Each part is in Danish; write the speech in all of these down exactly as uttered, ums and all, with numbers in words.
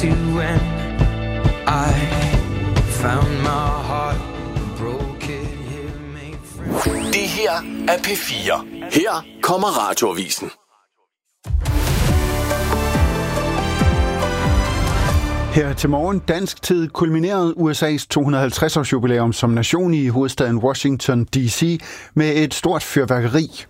to when I found my heart broke it here made friends. Det her er P fire. Her kommer Radioavisen. Her til morgen dansk tid kulminerede U S A's to hundrede og halvtreds års jubilæum som nation i hovedstaden Washington D C med et stort fyrværkeri.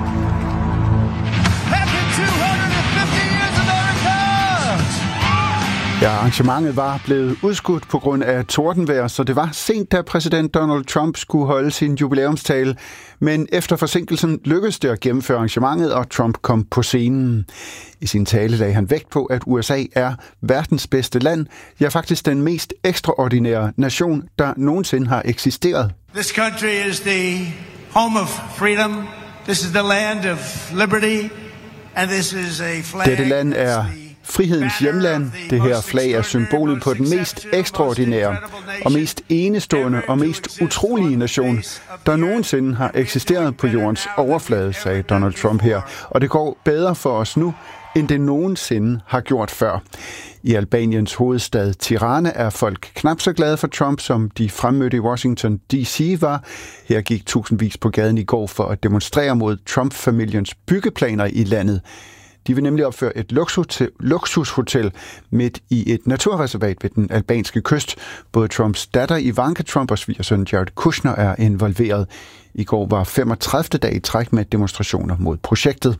Ja, arrangementet var blevet udskudt på grund af tordenvejr, så det var sent, da præsident Donald Trump skulle holde sin jubilæumstale. Men efter forsinkelsen lykkedes det at gennemføre arrangementet, og Trump kom på scenen. I sin tale lagde han vægt på, at U S A er verdens bedste land, ja faktisk den mest ekstraordinære nation, der nogensinde har eksisteret. This country is the home of freedom. This is the land of liberty. And this is a flag. Dette land er frihedens hjemland. Det her flag er symbolet på den mest ekstraordinære og mest enestående og mest utrolige nation, der nogensinde har eksisteret på jordens overflade, sagde Donald Trump her. Og det går bedre for os nu, end det nogensinde har gjort før. I Albaniens hovedstad Tirana er folk knap så glade for Trump, som de fremmødte i Washington D C var. Her gik tusindvis på gaden i går for at demonstrere mod Trump-familiens byggeplaner i landet. De vil nemlig opføre et luksushotel midt i et naturreservat ved den albanske kyst. Både Trumps datter Ivanka Trump og svigersøn Jared Kushner er involveret. I går var femogtredivte dag i træk med demonstrationer mod projektet.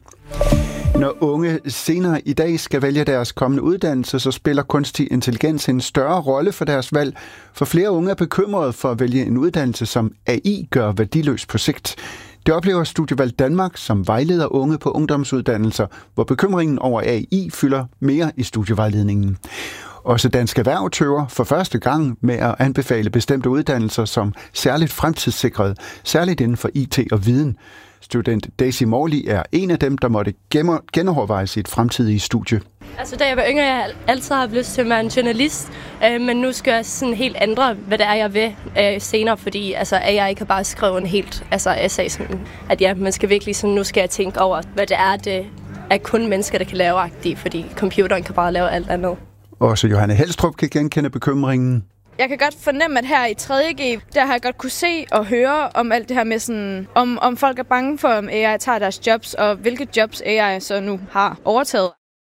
Når unge senere i dag skal vælge deres kommende uddannelse, så spiller kunstig intelligens en større rolle for deres valg. For flere unge er bekymrede for at vælge en uddannelse, som A I gør værdiløs på sigt. Det oplever Studievalg Danmark, som vejleder unge på ungdomsuddannelser, hvor bekymringen over A I fylder mere i studievejledningen. Også Dansk Erhverv tøver for første gang med at anbefale bestemte uddannelser som særligt fremtidssikret, særligt inden for I T og viden. Student Daisy Morley er en af dem, der måtte genoverveje sit fremtidige studie. Altså, da jeg var yngre, jeg altid har lyst til at være en journalist, øh, men nu skal jeg sådan helt ændre, hvad det er, jeg vil øh, senere, fordi altså, A I kan bare skrive en helt altså, essay, sådan, at ja, man skal virkelig sådan, nu skal jeg tænke over, hvad det er, det er kun mennesker, der kan lave agtigt, fordi computeren kan bare lave alt andet. Også Johanne Helstrup kan genkende bekymringen. Jeg kan godt fornemme, at her i tredje G, der har jeg godt kunne se og høre om alt det her med sådan, om, om folk er bange for, om A I tager deres jobs, og hvilke jobs A I så nu har overtaget.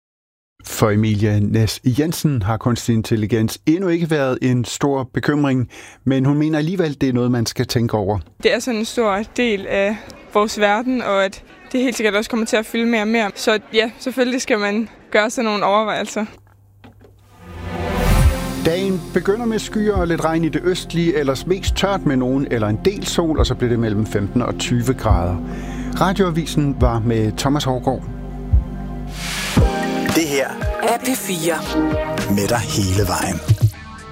For Emilie Næs Jensen har kunstig intelligens endnu ikke været en stor bekymring, men hun mener alligevel, det er noget, man skal tænke over. Det er sådan en stor del af vores verden, og at det helt sikkert også kommer til at fylde mere og mere. Så ja, selvfølgelig skal man gøre sådan nogle overvejelser. Dagen begynder med skyer og lidt regn i det østlige, ellers mest tørt med nogen eller en del sol, og så bliver det mellem femten og tyve grader. Radioavisen var med Thomas Hårgaard. Det her er P fire. Med dig hele vejen.